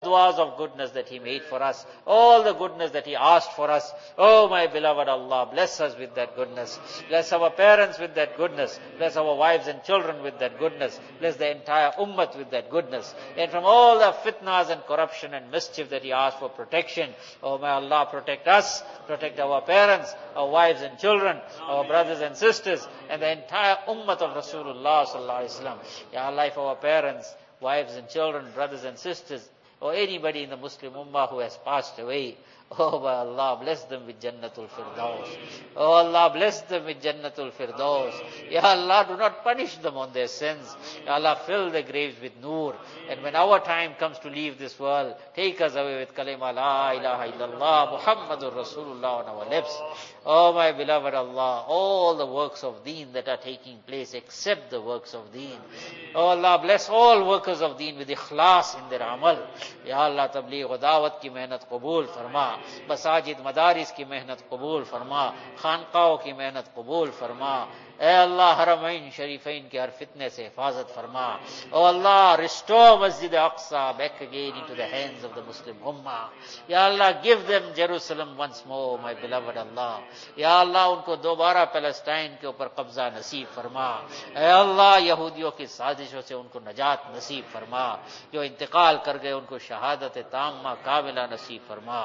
du'as of goodness that He made for us, all the goodness that He asked for us. Oh my beloved Allah, bless us with that goodness. Bless our parents with that goodness. Bless our wives and children with that goodness. Bless the entire ummah with that goodness. And from all the fitnas and corruption and mischief that He asked for protection, oh my Allah, protect us, protect our parents, our wives and children, our brothers and sisters, and the entire ummah of Rasulullah sallallahu alaihi wasallam. Ya Allah, if our parents, wives and children, brothers and sisters, or anybody in the Muslim Ummah who has passed away, oh by Allah, bless them with Jannatul Firdaus. Oh Allah, bless them with Jannatul Firdaus. Ya Allah, do not punish them on their sins. Ya Allah, fill their graves with Noor. And when our time comes to leave this world, take us away with Kalima La ilaha illallah Muhammadur Rasulullah on our lips. Oh my beloved Allah, all the works of Deen that are taking place except the works of Deen. Oh Allah, bless all workers of Deen with ikhlas in their amal. Ya Allah, tabligh wa da'wat ki mehnat qabul farma. Masajid madaris ki mehnat qabul farma. Khanqaon ki mehnat qabul farma. اے اللہ حرمین شریفین کے ہر فتنے سے حفاظت فرما. Oh Allah, restore Masjid Aqsa back again into the hands of the Muslim Ummah. Ya Allah, give them Jerusalem once more, my beloved Allah. Ya Allah, उनको दोबारा Palestine के ऊपर कब्जा नसीब फरमा. ए अल्लाह, यहूदियों की साजिशों से उनको नजात नसीब फरमा. जो इंतकाल कर गए उनको शहादत ताम्मा कामिला नसीब फरमा.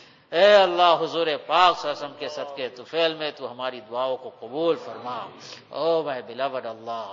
ए अल्लाह, हुजूर पाक सल्लल्लाहु के सदके तुफैल में तू हमारी दुआओं को कबूल फरमा. Oh my beloved Allah,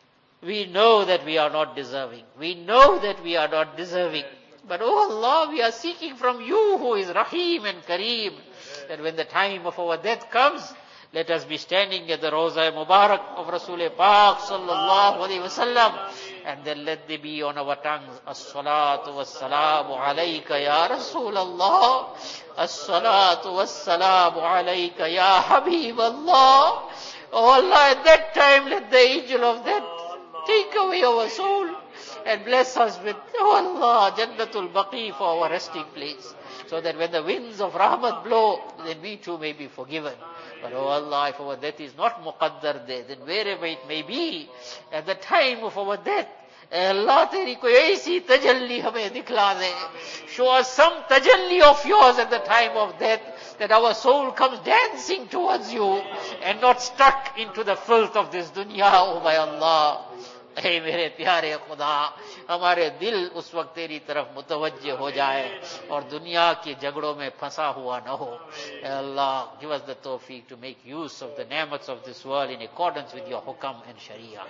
we know that we are not deserving. We know that we are not deserving. But oh Allah, we are seeking from you who is Rahim and Kareem, that when the time of our death comes, let us be standing at the Rawza Mubarak of Rasul Pak sallallahu alayhi wasallam, and then let there be on our tongues, As-salatu was-salamu alayka ya Rasul Allah, As-salatu was-salamu alayka ya Habib Allah. Oh Allah, at that time let the angel of death take away our soul and bless us with, oh Allah, Jannatul Baqi for our resting place, so that when the winds of Rahmat blow, then we too may be forgiven. But oh Allah, if our death is not muqaddar there, then wherever it may be, at the time of our death, Allah, teri koi aisi tajalli hame dikhla de. Show us some tajalli of yours at the time of death, that our soul comes dancing towards you and not stuck into the filth of this dunya, oh my Allah. اے میرے پیارے خدا, ہمارے دل اس وقت تیری طرف متوجہ ہو جائے اور دنیا کے جھگڑوں میں پھنسا ہوا نہ ہو. اے اللہ, give us the tawfiq to make use of the ni'mats of this world in accordance with your hukam and sharia.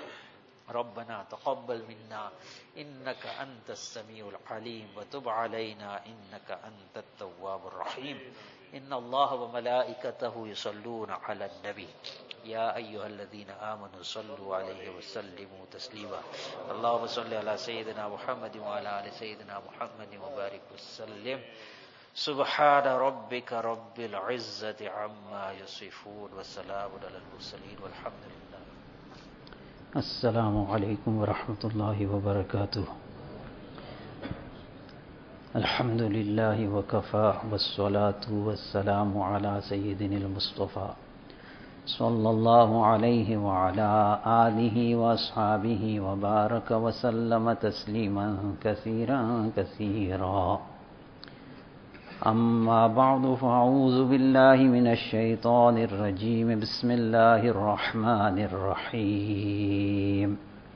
ربنا تقبل منا إنك أنت السميع العليم وتب علينا إنك أنت التواب الرحيم. إن الله وملائكته يصلون على النبي يا أيها الذين آمنوا صلوا عليه وسلموا تسليما. اللهم صل على سيدنا محمد وعلى آل سيدنا محمد وبارك وسلم. سبحان ربك رب العزة عما يصفون وسلام على المرسلين والحمد لله. السلام علیکم ورحمۃ اللہ وبرکاتہ. الحمد للہ وکفا والصلاة والسلام علی سیدنا المصطفى صلی اللہ علیہ وعلی آلہ واصحابہ وبارک وسلم تسلیما کثیرا کثیرا. اما بعد فاعوذ باللہ من الشیطان الرجیم. بسم اللہ الرحمن الرحیم.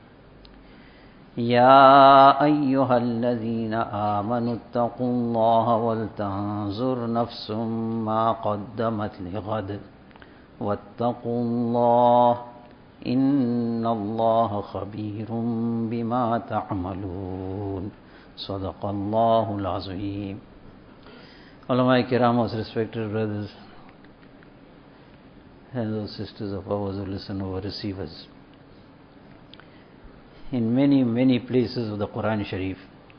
یا ایہا الذین آمنوا اتقوا اللہ ولتنظر نفس ما قدمت لغد واتقوا اللہ ان اللہ خبیر بما تعملون. صدق اللہ العظیم. Ulama Kiram, most respected brothers and those sisters of ours who listen over receivers. In many places of the Quran Sharif,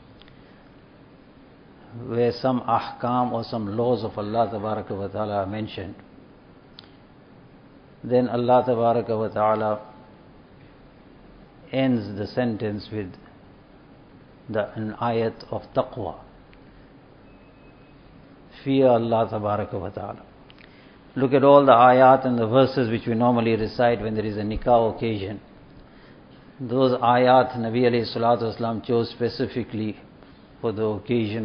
where some ahkam or some laws of Allah Tabaraka wa Ta'ala are mentioned, then Allah Tabaraka wa Ta'ala ends the sentence with an ayat of taqwa. Fear Allah Tabaraka wa Ta'ala. Look at all the ayat and the verses which we normally recite when there is a nikah occasion. Those ayat Nabi alayhi salatu wasalam chose specifically for the occasion